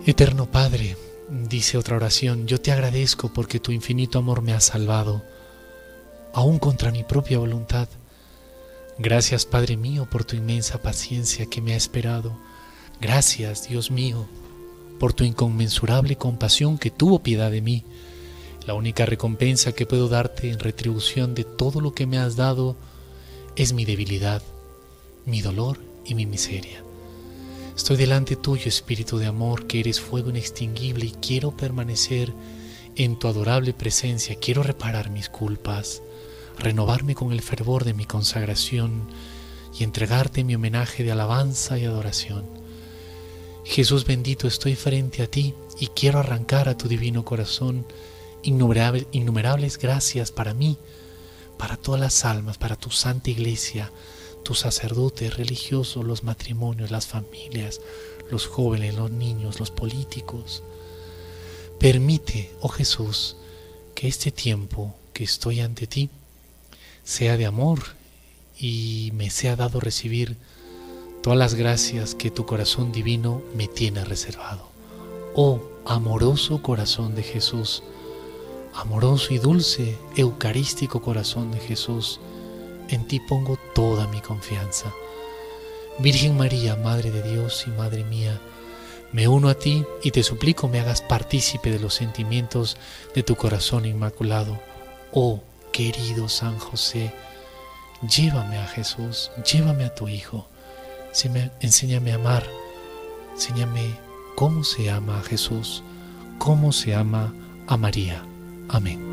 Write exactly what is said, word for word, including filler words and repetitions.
Eterno Padre, dice otra oración, yo te agradezco porque tu infinito amor me ha salvado, aún contra mi propia voluntad. Gracias, Padre mío, por tu inmensa paciencia que me ha esperado. Gracias, Dios mío, por tu inconmensurable compasión que tuvo piedad de mí. La única recompensa que puedo darte en retribución de todo lo que me has dado es mi debilidad, mi dolor y mi miseria. Estoy delante tuyo, Espíritu de amor, que eres fuego inextinguible, y quiero permanecer en tu adorable presencia. Quiero reparar mis culpas, renovarme con el fervor de mi consagración y entregarte mi homenaje de alabanza y adoración. Jesús bendito, estoy frente a ti y quiero arrancar a tu divino corazón innumerables, innumerables gracias para mí, para todas las almas, para tu santa iglesia, tus sacerdotes religiosos, los matrimonios, las familias, los jóvenes, los niños, los políticos. Permite, oh Jesús, que este tiempo que estoy ante ti sea de amor y me sea dado recibir todas las gracias que tu corazón divino me tiene reservado. Oh amoroso corazón de Jesús, amoroso y dulce eucarístico corazón de Jesús, en ti pongo toda mi confianza. Virgen María, Madre de Dios y Madre mía, me uno a ti y te suplico me hagas partícipe de los sentimientos de tu corazón inmaculado. Oh querido San José, llévame a Jesús, llévame a tu Hijo. Enséñame a amar, enséñame cómo se ama a Jesús, cómo se ama a María. Amén.